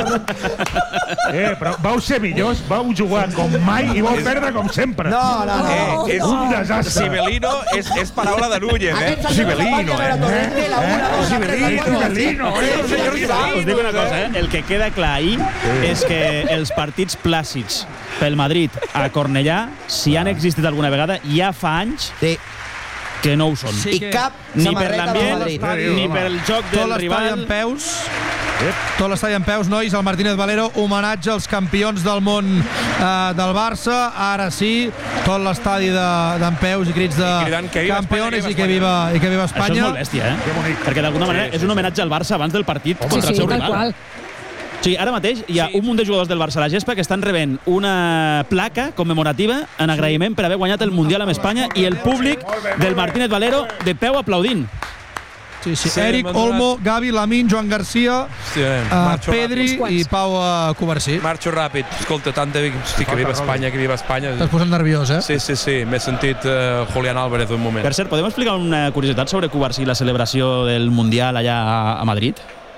S5: saga.
S2: Eh, però vau ser millors, vau jugar com mai i vau perdre com sempre.
S5: No, no, no.
S24: Eh, és
S2: un desastre.
S24: Sibelino és, és paraula de Núñez, eh?
S2: Sibelino, eh? Sibelino, Sibelino, eh?
S3: Us dic una cosa, eh? El que queda clar ahir és que els partits plàcids pel Madrid a Cornellà, si han existit alguna vegada, ja fa anys que no ho són.
S5: I cap
S3: ni per l'ambient, ni per el joc del
S1: rival. Tot l'estadi en peus, tot l'estadi en peus, nois, el Martínez Valero, homenatge als campions del món eh, del Barça. Ara sí, tot l'estadi d'en peus i crits de campeones i que viva, i que viva Espanya.
S3: Això és molt bèstia, eh? Perquè d'alguna manera és un homenatge al Barça abans del partit contra el seu rival. Sí, ara mateix hi ha sí. un munt de jugadors del Barça a la gespa que estan rebent una placa commemorativa en agraïment per haver guanyat el Mundial amb Espanya i el públic del Martínez Valero de peu aplaudint.
S1: Sí, sí. sí Eric, Olmo, Gavi, Lamin, Joan Garcia, sí, uh, Pedri i Pau uh, Covarsí.
S24: Marxo ràpid. Escolta, tant de... Sí, que viva Espanya, que viva Espanya.
S1: T'has posat nerviós, eh?
S24: Sí, sí, sí. M'he sentit uh, Julián Álvarez un moment.
S3: Per cert, podem explicar una curiositat sobre Covarsí i la celebració del Mundial allà a Madrid?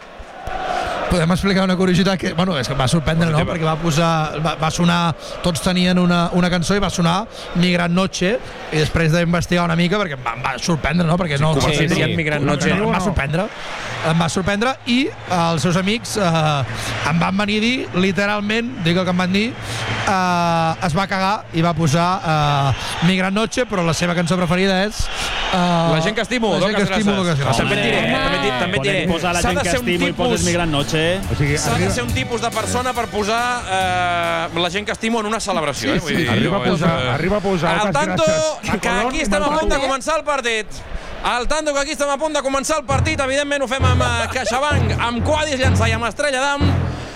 S1: Podem explicar una curiositat que, bueno, és que va sorprendre, no? Perquè va posar, va, va sonar, tots tenien una, una cançó i va sonar Mi Gran Noche, i després d'investigar una mica, perquè em va, em va sorprendre, no? Perquè no...
S24: Sí, sí, sí, Mi Gran Noche.
S1: Em va sorprendre, em va sorprendre, i els seus amics eh, em van venir a dir, literalment, dic el que em van dir, eh, es va cagar i va posar eh, Mi Gran Noche, però la seva cançó preferida és... Eh,
S24: la gent que estimo,
S1: la gent que estimo, Docas Grasses.
S24: També et diré, també et diré.
S3: Posar la gent que estimo i poses Mi Gran Noche.
S24: O sigui, s'ha de ser un tipus de persona per posar eh, la gent que estimo en una celebració.
S2: Sí, sí. Eh? Vull dir, arriba, a posar, eh, arriba a posar
S24: al tanto que aquí estem a punt de començar el partit. Al tanto que aquí estem a punt de començar el partit. Evidentment ho fem amb CaixaBank, amb Quadis Llançà i amb Estrella d'Am.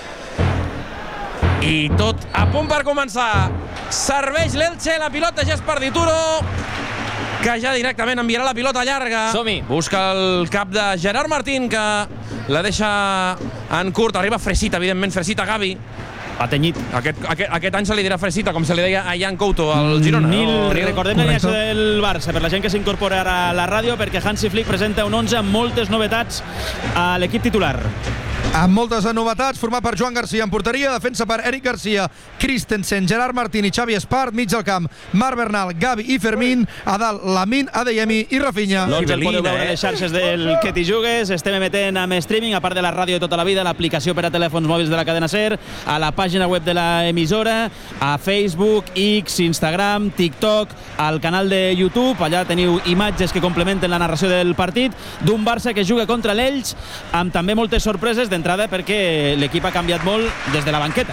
S24: I tot a punt per començar. Serveix l'Elche, la pilota ja és per Dituro, que ja directament enviarà la pilota llarga.
S6: Som-hi.
S24: Busca el cap de Gerard Martín, que la deixa en curt. Arriba Fresita, evidentment, Fresita Gavi.
S3: Ha tenyit.
S24: Aquest, aquest, aquest any se li dirà Fresita, com se li deia a Jan Couto, al Girona.
S3: Nil, no, recordem l'alineació del Barça, per la gent que s'incorpora ara a la ràdio, perquè Hansi Flick presenta un onze amb moltes novetats a l'equip titular.
S1: Amb moltes novetats, format per Joan Garcia en porteria, defensa per Eric Garcia, Christensen, Gerard Martín i Xavi Espart, mig del camp, Marc Bernal, Gavi i Fermín, a dalt Lamin, Adeyemi i Rafinha.
S3: L'onze el podeu veure a les xarxes del Que t'hi jugues, estem emetent amb streaming, a part de la ràdio de tota la vida, l'aplicació per a telèfons mòbils de la cadena SER, a la pàgina web de l'emissora, a Facebook, X, Instagram, TikTok, al canal de YouTube, allà teniu imatges que complementen la narració del partit, d'un Barça que juga contra l'Elx, amb també moltes sorpreses. d'entrada perquè l'equip ha canviat molt des de la banqueta.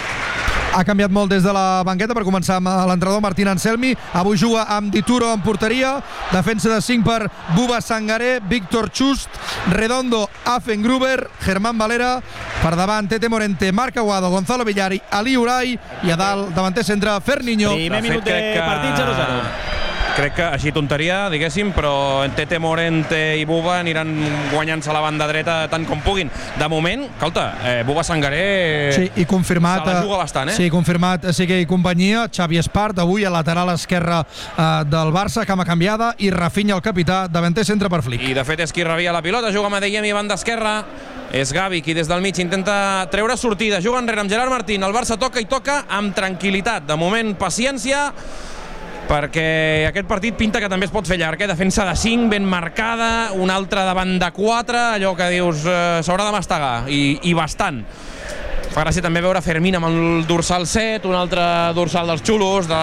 S1: Ha canviat molt des de la banqueta, per començar amb l'entrenador Martín Anselmi. Avui juga amb Dituro en porteria, defensa de cinc per Buba Sangaré, Víctor Chust, Redondo, Affengruber, Germán Valera, per davant Tete Morente, Marc Aguado, Gonzalo Villar, Ali Uray, i a dalt davanter centre Ferniño.
S3: Primer minut de partit, zero a zero.
S24: Crec que així tonteria, diguéssim, però Tete Morente i Buba aniran guanyant-se la banda dreta tant com puguin. De moment, escolta, eh, Buba Sangaré
S1: sí, i confirmat,
S24: se la juga bastant, eh?
S1: Sí, confirmat Sigue i companyia, Xavi Espart, avui a lateral esquerra eh, del Barça, cama canviada, i Rafinha, el capità, davanter centre per Flick.
S24: I de fet és qui rebia la pilota, juga amb Adeyemi, banda esquerra. És Gavi qui des del mig intenta treure sortida, juga enrere amb Gerard Martín. El Barça toca i toca amb tranquil·litat. De moment, paciència, perquè aquest partit pinta que també es pot fer llarg, eh? Defensa de cinc, ben marcada, un altre davant de quatre, allò que dius eh, s'haurà de mastegar, i, i bastant. Fa gràcia també veure Fermín amb el dorsal set, un altre dorsal dels xulos, de,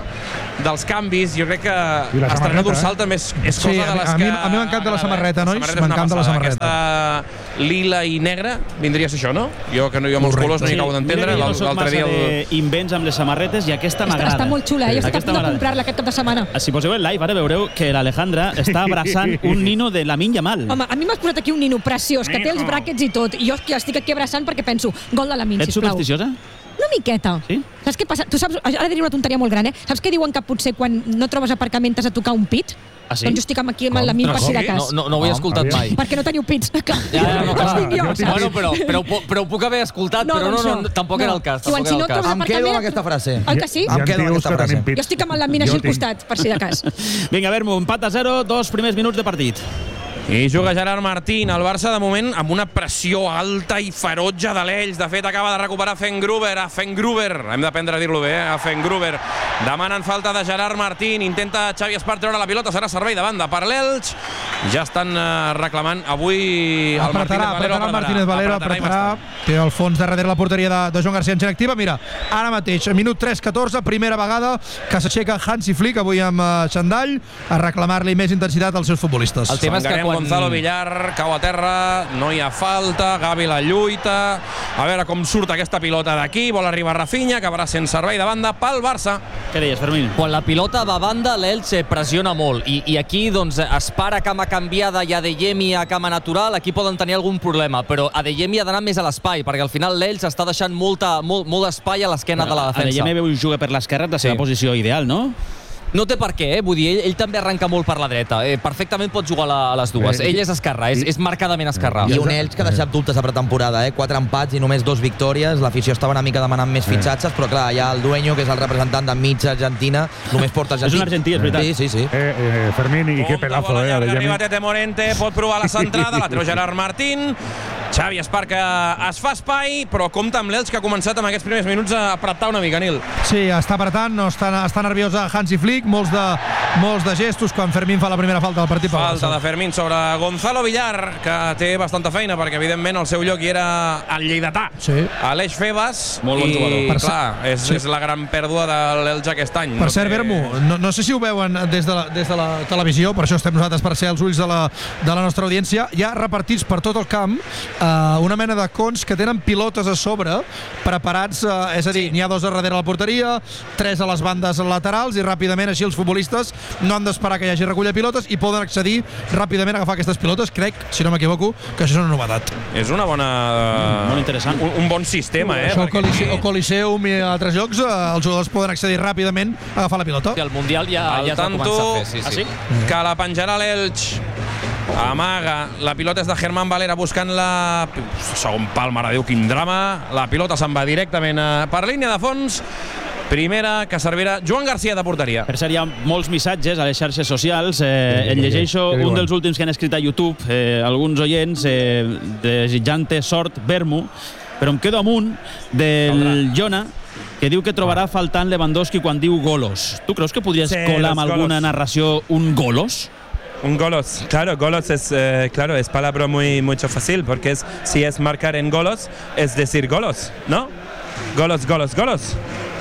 S24: dels canvis. Jo crec que estrenar dorsal eh? també és, és cosa
S1: sí,
S24: de les
S1: a
S24: que...
S1: Mi, a mi m'encanta la samarreta, nois, m'encanta la samarreta.
S24: Aquesta lila i negra vindria a ser això, no? Jo que no hi ha molts colors, no hi acabo d'entendre.
S3: Sí, no soc massa d'invents amb les samarretes i aquesta m'agrada.
S8: Està molt xula, eh? Jo estic a punt de comprar-la aquest cap de setmana.
S3: Si poseu el live, ara veureu que l'Alejandra està abraçant un nino de Lamine Yamal.
S8: Home, a mi m'has posat aquí un nino preciós, que té els bràquets i tot, i jo estic aquí abraçant perquè penso, gol de Lamine,
S3: sisplau. Ets supersticiosa?
S8: Una miqueta.
S3: Sí?
S8: Saps què passa? Tu saps, ara diré una tonteria molt gran, eh? Saps què diuen que potser quan no trobes aparcament t'has de tocar un pit?
S3: Ah, sí?
S8: Doncs jo estic aquí amb el Lamine per si de cas.
S6: No, no, no ho he escoltat
S8: Com?
S6: mai.
S8: Perquè no teniu pits.
S6: Ja, ja, no, clar.
S8: Jo,
S6: bueno, però, però, però ho puc haver escoltat,
S8: no,
S6: però no, no,
S8: no,
S6: tampoc
S8: no.
S6: era el cas.
S8: Diuen, si no
S6: el cas.
S8: trobes
S5: Em quedo amb aquesta frase.
S8: Oi que sí?
S5: Em quedo amb aquesta frase.
S8: Jo estic amb el Lamine així al costat, per si de cas.
S3: Vinga, Vermo, empat a zero, dos primers minuts de partit.
S24: I juga Gerard Martín, el Barça de moment amb una pressió alta i ferotge de l'Ells. De fet, acaba de recuperar Affengruber. Affengruber, hem d'aprendre a dir-lo bé, eh? Affengruber. Demanen falta de Gerard Martín, intenta Xavi Espart treure la pilota, serà servei de banda per l'Elx. Ja estan uh, reclamant avui el
S1: apretarà,
S24: Martínez Valero.
S1: Apretarà, Martínez Valero, apretarà. Té el fons de darrere la porteria de, de Joan García en gent activa. Mira, ara mateix, minut tres catorze, primera vegada que s'aixeca Hansi Flick, avui amb uh, Xandall, a reclamar-li més intensitat als seus futbolistes.
S24: El tema és que quan... Gonzalo Villar cau a terra, no hi ha falta, Gavi la lluita, a veure com surt aquesta pilota d'aquí, vol arribar Rafinha, acabarà sent servei de banda pel Barça.
S3: Què deies, Fermín?
S6: Quan la pilota va a banda, l'Elche pressiona molt, i, i aquí doncs es para cama canviada i Adeyemi a cama natural, aquí poden tenir algun problema, però Adeyemi ha d'anar més a l'espai, perquè al final l'Elche està deixant molta, molt, molt d'espai a l'esquena de la defensa.
S3: Adeyemi veu juga per l'esquerra, de la seva sí. posició ideal, no?
S6: No té per què, eh? Vull dir, ell, ell també arranca molt per la dreta. Eh, perfectament pot jugar a, a les dues. Eh, ell és esquerrà, és, és marcadament esquerrà.
S5: I un Elx que ha deixat dubtes a pretemporada, eh? Quatre empats i només dos victòries. L'afició estava una mica demanant més fitxatges, però clar, hi ha el Dueño, que és el representant de mitja Argentina, només porta argentí.
S3: És un argentí, és veritat.
S5: Sí, sí, sí.
S2: Eh, eh, Fermín, i que pedazo, eh?
S24: Arriba Tete Morente, pot provar la centrada, la treu Gerard Martín. Xavi Espart que es fa espai, però compta amb l'Elx que ha començat amb aquests primers minuts a apretar una mica, Nil.
S1: Sí, està apretant, no està, està nerviosa Hansi Flick, molts de, molts de gestos quan Fermín fa la primera falta del partit.
S24: Falta de Fermín sobre Gonzalo Villar, que té bastanta feina, perquè evidentment el seu lloc hi era el lleidatà,
S1: sí.
S24: Aleix Febas,
S3: molt bon jugador.
S24: i
S1: per
S24: clar,
S1: ser...
S24: és,
S1: sí.
S24: és la gran pèrdua de l'Elx aquest any.
S1: Per
S24: no
S1: cert,
S24: té...
S1: Vermo, no, no sé si ho veuen des de, la, des de la televisió, per això estem nosaltres per ser els ulls de la, de la nostra audiència, hi ha repartits per tot el camp eh, una mena de cons que tenen pilotes a sobre preparats, eh, és a dir, n'hi ha dos a darrere la porteria, tres a les bandes laterals, i ràpidament així els futbolistes no han d'esperar que hi hagi recull de pilotes i poden accedir ràpidament a agafar aquestes pilotes. Crec, si no m'equivoco, que això és una novetat.
S24: És una bona...
S3: Mm, molt interessant.
S24: Un, un bon sistema, eh?
S1: Això al Coliseum, al Coliseum i a altres llocs, eh, els jugadors poden accedir ràpidament a agafar la pilota.
S6: I el Mundial ja,
S24: el
S6: ja es va començar a fer. Sí, sí.
S24: Ah, sí? Que la penjarà l'Elx. Amaga, la pilota és de Germán Valera buscant la... segon pal, mare Déu, quin drama. La pilota se'n va directament per línia de fons. Primera que servirà Joan García de porteria.
S3: Per cert, hi ha molts missatges a les xarxes socials. Eh, en llegeixo un dels últims que han escrit a YouTube, eh, alguns oients, eh, desitjant-te sort, Vermo, però em quedo amb un del Jona, que diu que trobarà faltant Lewandowski quan diu golos. Tu creus que podries
S11: sí,
S3: colar amb alguna
S11: golos.
S3: narració un golos?
S11: Un golos, claro, golos es, eh, claro, es palabra muy mucho fácil, porque es, si es marcar en golos, es decir golos, ¿no? Golos, golos, golos.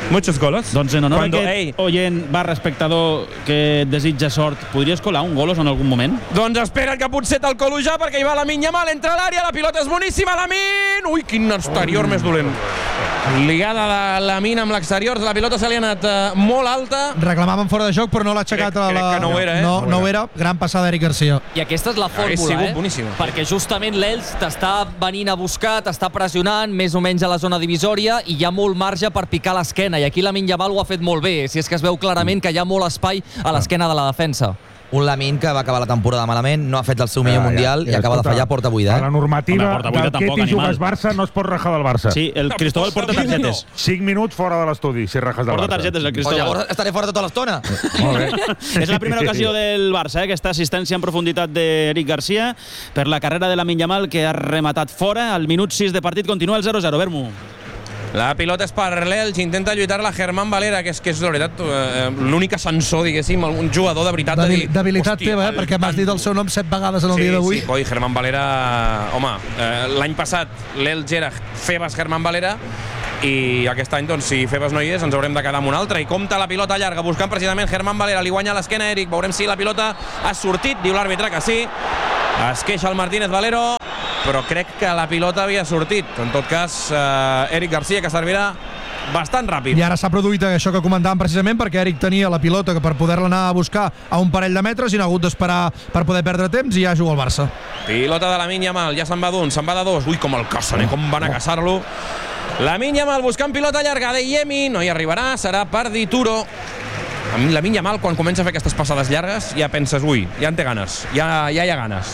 S11: muchos golos.
S3: Doncs en honor
S11: Cuando,
S3: a aquest oient barra espectador que et desitja sort, podries colar un golos en algun moment?
S24: Doncs espera't que potser te'l colo ja, perquè hi va Lamine Yamal, entra a l'àrea, la pilota és boníssima, Lamine! Ui, quin exterior més dolent. Ligada de Lamine amb l'exterior, la pilota se li ha anat uh, molt alta.
S1: Reclamaven fora de joc, però no l'ha aixecat a la...
S24: Crec que no ho era, eh?
S1: No, no ho era. Gran passada d'Eric Garcia.
S6: I aquesta és la fórmula, eh?
S24: Boníssima.
S6: Perquè justament l'Elx t'està venint a buscar, t'està pressionant, més o menys a la zona divisòria, i hi ha molt marge per picar l'esquena. I aquí Lamine Yamal ho ha fet molt bé, si és que es veu clarament que hi ha molt espai a l'esquena de la defensa.
S5: Un Lamine que va acabar la temporada malament, no ha fet el seu millor ja, mundial ja, ja, i acaba escolta, de fallar porta buida. Eh?
S2: A la normativa del que t'hi jugues Barça no es pot rajar del Barça.
S3: Sí, el Cristóbal porta targetes.
S2: cinc minuts fora de l'estudi, si rajas del
S3: porta
S2: Barça.
S3: Porta targetes, el Cristóbal.
S5: O llavors estaré fora tota l'estona.
S2: Molt bé.
S3: És la primera ocasió del Barça, eh? Aquesta assistència en profunditat d'Eric Garcia per la carrera de Lamine Yamal, que ha rematat fora. Al minut sis de partit continua el zero zero. Bermu.
S24: La pilota és per l'Elx, intenta lluitar-la Germán Valera, que és, que és de veritat eh, l'únic ascensor, diguéssim, un jugador de veritat.
S1: Debil,
S24: de dir,
S1: debilitat teva, eh? Perquè m'has dit el seu nom set vegades en el
S24: sí,
S1: dia d'avui.
S24: Sí, oi, Germán Valera... Home, eh, l'any passat l'Elx era Febas Germán Valera, i aquest any, doncs, si Febas no hi és, ens haurem de quedar amb un altre. I compta la pilota llarga, buscant precisament Germán Valera, li guanya a l'esquena Eric, veurem si la pilota ha sortit, diu l'àrbitre que sí. Es queixa el Martínez Valero, però crec que la pilota havia sortit. En tot cas, eh, Eric Garcia, que servirà bastant ràpid.
S1: I ara s'ha produït això que comentàvem precisament, perquè Eric tenia la pilota per poder-la anar a buscar a un parell de metres i no ha hagut d'esperar per poder perdre temps, i ja juga el Barça.
S24: Pilota de Lamine Yamal, ja se'n va d'un, se'n va de dos. Ui, com el cacen, eh? Com van a caçar-lo. Lamine Yamal buscant pilota llarga de Yemi, no hi arribarà, serà per Dituro. A mi Lamine Yamal, quan comença a fer aquestes passades llargues, ja penses, ui, ja en té ganes, ja, ja hi ha ganes.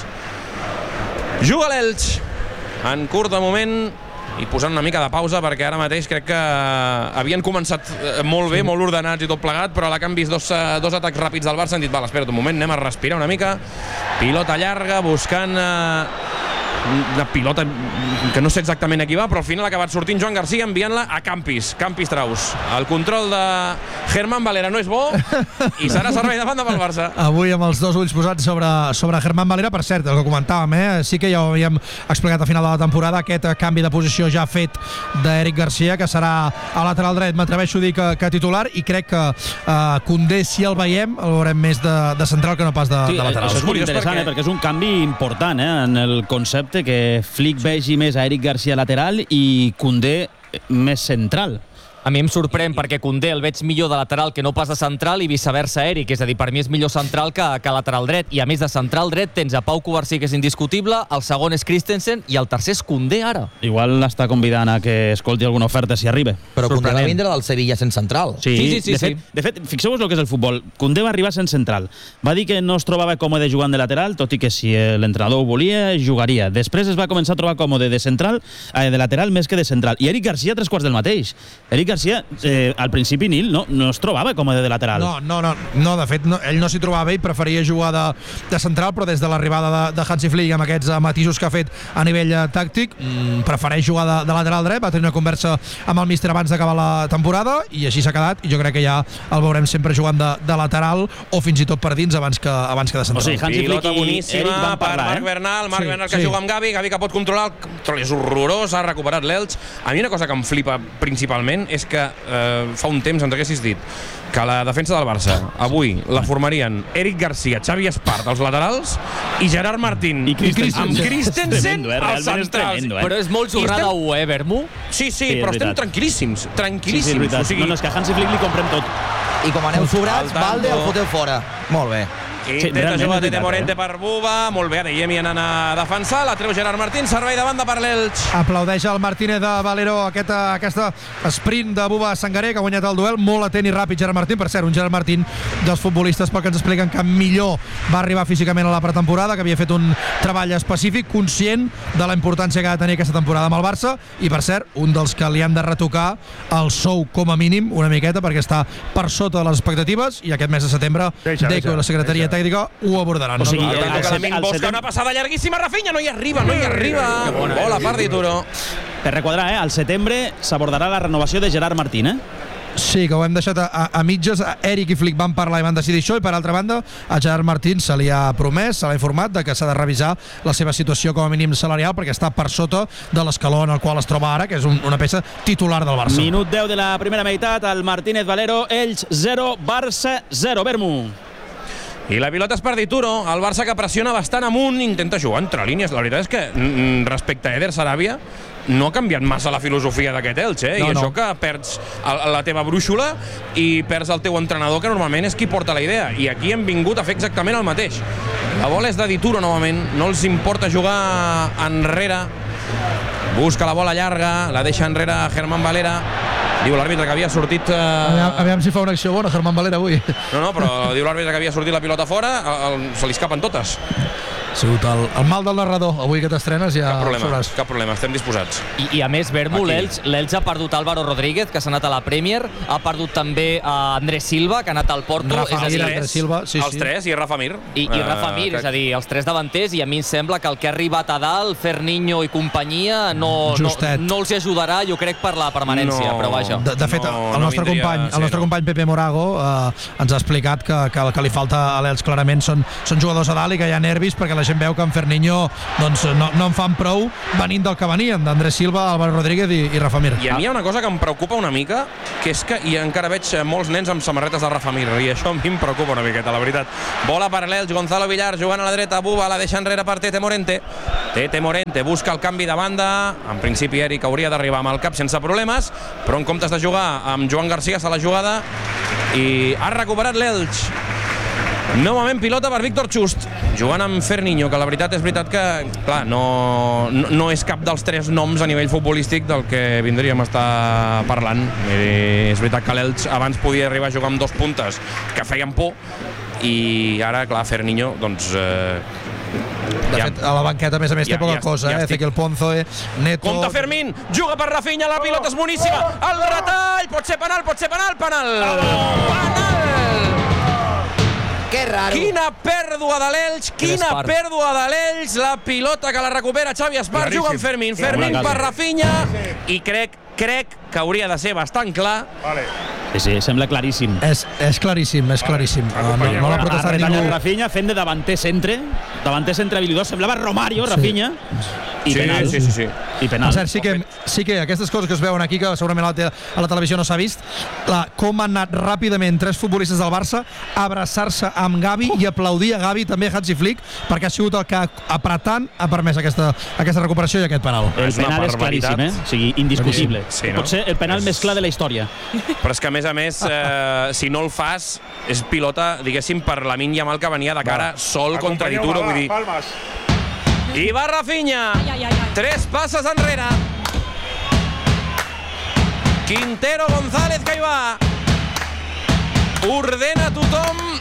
S24: Juga l'Elx, en curt de moment, i posant una mica de pausa, perquè ara mateix crec que havien començat molt bé, molt ordenats i tot plegat, però a la que han vist dos, dos atacs ràpids del Barça han dit, val, espera't un moment, anem a respirar una mica. Pilota llarga, buscant... Eh, una pilota que no sé exactament a qui va, però al final ha acabat sortint Joan Garcia enviant-la a Campis, Campis Traus. El control de Germán Valera no és bo i serà servei de banda pel Barça.
S1: Avui amb els dos ulls posats sobre, sobre Germán Valera, per cert, el que comentàvem, eh? Sí que ja ho havíem explicat a final de la temporada, aquest canvi de posició ja fet d'Eric Garcia, que serà a lateral dret, m'atreveixo a dir que, que titular, i crec que uh, Koundé, si el veiem, el veurem més de, de central que no pas de,
S3: sí,
S1: de lateral.
S3: Això és molt interessant, perquè... Eh? perquè és un canvi important, eh? En el concepte que Flick vegi més a Eric Garcia lateral i Koundé més central.
S6: A mi em sorprèn perquè Koundé el veig millor de lateral que no pas de central i viceversa Eric, és a dir, per mi és millor central que, que lateral dret, i a més de central dret tens a Pau Covarsí, que és indiscutible, el segon és Christensen i el tercer és Koundé ara.
S3: Igual l'està convidant a que escolti alguna oferta si arriba.
S5: Però Koundé va vindre del Sevilla sent central.
S3: Sí,
S6: sí, sí, sí,
S3: de, fet,
S6: sí.
S3: de fet, fixeu-vos el que és el futbol. Koundé va arribar sent central. Va dir que no es trobava còmode jugant de lateral, tot i que si l'entrenador ho volia, jugaria. Després es va començar a trobar còmode de central, eh, de lateral més que de central. I Eric Garcia, tres quarts del mateix. Eric Garcia... Eh, al principi Nil no, no es trobava còmode de lateral.
S1: No, no, no, no de fet no, ell no s'hi trobava bé i preferia jugar de, de central, però des de l'arribada de, de Hansi Flick amb aquests uh, matisos que ha fet a nivell uh, tàctic, mm, prefereix jugar de, de lateral dret. Va tenir una conversa amb el míster abans d'acabar la temporada i així s'ha quedat, i jo crec que ja el veurem sempre jugant de, de lateral o fins i tot per dins abans que, abans que de central.
S3: O sigui, Hansi Flick i Eric van parlar,
S24: per Marc Bernal, Marc
S3: sí,
S24: Bernal que
S3: sí.
S24: juga amb Gavi, Gavi que pot controlar, el control és horrorós, ha recuperat l'Elx. A mi una cosa que em flipa principalment és que eh, fa un temps ens haguessis dit que la defensa del Barça avui la formarien Eric Garcia, Xavi Espart als laterals i Gerard Martín
S3: i Christensen,
S24: amb Christensen
S3: eh?
S24: als centrals.
S3: Tremendo, eh?
S6: Però és molt jornada
S24: estem...
S6: u, eh, Bermu?
S24: Sí, sí,
S3: sí
S24: però estem
S3: veritat.
S24: tranquil·líssims, tranquil·líssims.
S3: Sí, sí,
S24: o sigui...
S3: no, no, és que a Hansi Flick li comprem tot.
S5: I com aneu sobrats, Valde el foteu fora. Molt bé.
S24: I sí, intenta jugar Tete Morente eh? per Buba, molt bé, Adeyemi anant a defensar, la treu Gerard Martín, servei de banda per l'Elx.
S1: Aplaudeix el Martínez de Valero aquest, aquesta sprint de Buba Sangaré, que ha guanyat el duel, molt atent i ràpid Gerard Martín, per cert, un Gerard Martín dels futbolistes pel que ens expliquen que millor va arribar físicament a la pretemporada, que havia fet un treball específic, conscient de la importància que ha de tenir aquesta temporada amb el Barça, i per cert, un dels que li han de retocar el sou com a mínim una miqueta, perquè està per sota de les expectatives, i aquest mes de setembre deixa, Deco deixa, i la secretaria deixa. tècnica ho abordaran.
S3: O sigui,
S24: el, el, el, el, el busca una passada llarguíssima, Rafinha, no hi arriba, no hi arriba. Bola per Dituro.
S3: Per requadrar, eh? Al setembre s'abordarà la renovació de Gerard Martín, eh?
S1: Sí, que ho hem deixat a, a, a mitges. Eric i Flick van parlar i van decidir això, i per altra banda a Gerard Martín se li ha promès, se l'ha informat de que s'ha de revisar la seva situació com a mínim salarial perquè està per sota de l'escaló en el qual es troba ara, que és un, una peça titular del Barça.
S3: Minut deu de la primera meitat, el Martínez Valero, Elx zero, Barça zero. Bermu.
S24: I la pilota és per Dituro, el Barça que pressiona bastant amunt, intenta jugar entre línies. La veritat és que respecte a Eder Sarabia no ha canviat massa la filosofia d'aquest Elx, eh? No, I no. Això que perds la teva brúixola i perds el teu entrenador, que normalment és qui porta la idea. I aquí hem vingut a fer exactament el mateix. La bola és de Dituro novament, no els importa jugar enrere. Busca la bola llarga, la deixa enrere Germán Valera. Diu l'àrbitre que havia sortit... Eh...
S1: Aviam, aviam si fa una acció bona, Germán Valera, avui.
S24: No, no, però diu l'àrbitre que havia sortit la pilota fora, el, el, se li escapen totes.
S1: Ha sigut el, el mal del narrador. Avui que t'estrenes ja...
S24: Cap problema, sabràs. Cap problema, estem disposats.
S6: I, i a més, Bermu, l'Elx ha perdut Álvaro Rodríguez, que s'ha anat a la Premier, ha perdut també a Andrés Silva, que ha anat al Porto.
S1: Rafa
S6: és a dir,
S1: Mir, Andrés Silva, sí,
S24: els
S1: sí.
S24: tres, i Rafa Mir.
S6: I, i Rafa Mir, uh, és a dir, els tres davanters, i a mi em sembla que el que ha arribat a dalt, Ferninho i companyia, no, no, no els ajudarà, jo crec, per la permanència, no, però vaja.
S1: De, de fet, no, el, nostre no company, el nostre no. company Pepe Morago eh, ens ha explicat que, que el que li falta a l'Elx clarament són, són jugadors a dalt i que hi ha nervis perquè la gent veu que en Ferninho doncs no, no en fan prou venint del que venien, d'Andrés Silva, Álvaro Rodríguez i, i Rafa Mir.
S24: I a mi hi ha una cosa que em preocupa una mica, que és que hi encara veig molts nens amb samarretes de Rafa Mir, i això a mi em preocupa una miqueta, la veritat. Bola per l'Elx, Gonzalo Villar jugant a la dreta, Buba la deixa enrere per Tete Morente. Tete Morente busca el canvi de banda, en principi Eric hauria d'arribar amb el cap sense problemes, però en comptes de jugar amb Joan García se la jugada i ha recuperat l'Elx. Novament pilota per Víctor Chust, jugant amb Ferninho, que la veritat és veritat que, clar, no, no, no és cap dels tres noms a nivell futbolístic del que vindríem a estar parlant. I és veritat que l'Elx abans podia arribar a jugar amb dos puntes que feien por, i ara, clar, Ferninho, doncs... Eh,
S1: de ja. fet, a la banqueta, a més a més, ja, té poca ja, cosa, ja eh? Ezequiel Ponzoe, Neto...
S24: Compte Fermín, juga per Rafinha, la pilota és boníssima, el retall, pot ser penal, pot ser penal, penal! Penal!
S5: Que raro.
S24: Quina pèrdua de l'Elx, quina pèrdua de l'Elx, la pilota que la recupera Xavi Espart, juga amb Fermín, Fermín per Rafinha, i crec, crec que hauria de ser bastant clar.
S3: Vale. Sí, sí, sembla claríssim.
S1: És, és claríssim, és claríssim. No, no, no l'ha protestat ningú.
S3: Rafinha fent de davanter centre, davanter centre habilidós, semblava Romario, Rafinha. I
S24: sí,
S3: penal.
S24: Sí, sí, sí.
S3: I penal.
S1: Cert, sí, que, sí que aquestes coses que es veuen aquí, que segurament a la, te a la televisió no s'ha vist, la, com han anat ràpidament tres futbolistes del Barça a abraçar-se amb Gavi i aplaudir a Gavi, també a Hansi Flick, perquè ha sigut el que apretant ha permès aquesta, aquesta recuperació i aquest penal.
S3: El penal és claríssim, eh? O sigui, indiscutible. Sí, no? Pot ser el penal és... més clar de la història.
S24: Però és que, a més a més, eh, si no el fas, és pilota, diguéssim, per Lamine Yamal, que venia de cara va. sol contra Dituro, vull dir... Palmes. I va Rafinha, ai, ai, ai. tres passes enrere. Quintero González que hi va. Ordena tothom